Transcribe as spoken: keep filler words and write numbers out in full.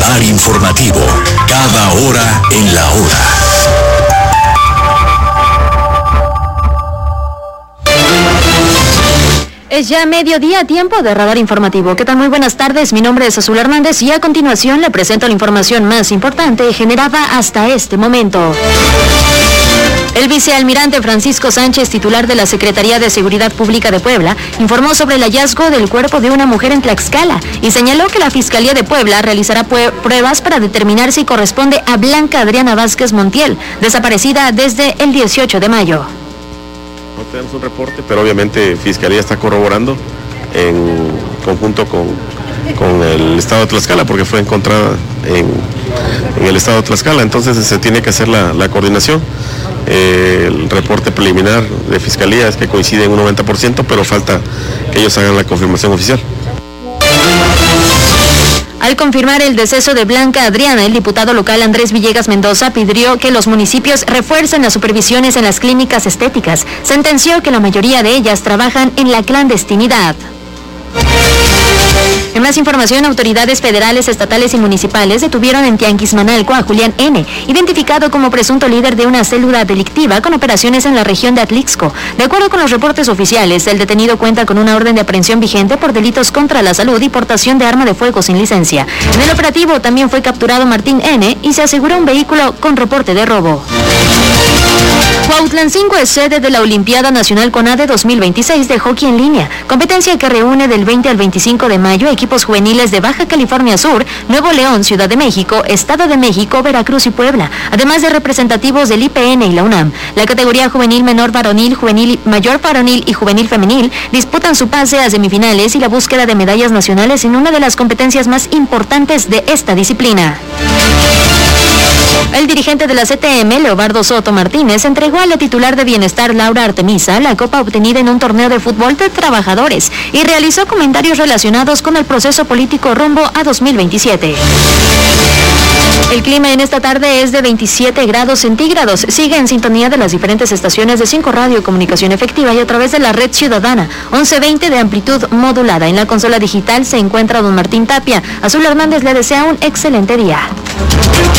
Radar informativo, cada hora en la hora. Es ya mediodía, tiempo de Radar Informativo. ¿Qué tal? Muy buenas tardes, mi nombre es Azul Hernández y a continuación le presento la información más importante generada hasta este momento. El vicealmirante Francisco Sánchez, titular de la Secretaría de Seguridad Pública de Puebla, informó sobre el hallazgo del cuerpo de una mujer en Tlaxcala y señaló que la Fiscalía de Puebla realizará pruebas para determinar si corresponde a Blanca Adriana Vázquez Montiel, desaparecida desde el dieciocho de mayo. No tenemos un reporte, pero obviamente Fiscalía está corroborando en conjunto con, con el Estado de Tlaxcala, porque fue encontrada en, en el Estado de Tlaxcala, entonces se tiene que hacer la, la coordinación. Eh, el reporte preliminar de Fiscalía es que coincide en un noventa por ciento, pero falta que ellos hagan la confirmación oficial. Al confirmar el deceso de Blanca Adriana, el diputado local Andrés Villegas Mendoza pidió que los municipios refuercen las supervisiones en las clínicas estéticas. Sentenció que la mayoría de ellas trabajan en la clandestinidad. En más información, autoridades federales, estatales y municipales detuvieron en Tianguismanalco a Julián N., identificado como presunto líder de una célula delictiva con operaciones en la región de Atlixco. De acuerdo con los reportes oficiales, el detenido cuenta con una orden de aprehensión vigente por delitos contra la salud y portación de arma de fuego sin licencia. En el operativo también fue capturado Martín N. y se aseguró un vehículo con reporte de robo. Cuautlancingo es sede de la Olimpiada Nacional CONADE dos mil veintiséis de hockey en línea, competencia que reúne del veinte al veinticinco de mayo equipos juveniles de Baja California Sur, Nuevo León, Ciudad de México, Estado de México, Veracruz y Puebla, además de representativos del I P N y la UNAM. La categoría juvenil menor varonil, juvenil mayor varonil y juvenil femenil disputan su pase a semifinales y la búsqueda de medallas nacionales en una de las competencias más importantes de esta disciplina. El dirigente de la C T M, Leobardo Soto Martínez, entregó a la titular de Bienestar, Laura Artemisa, la copa obtenida en un torneo de fútbol de trabajadores y realizó comentarios relacionados con el proceso político rumbo a dos mil veintisiete. El clima en esta tarde es de veintisiete grados centígrados. Sigue en sintonía de las diferentes estaciones de cinco Radio Comunicación Efectiva y a través de la red ciudadana once veinte de amplitud modulada. En la consola digital se encuentra don Martín Tapia. Azul Hernández le desea un excelente día.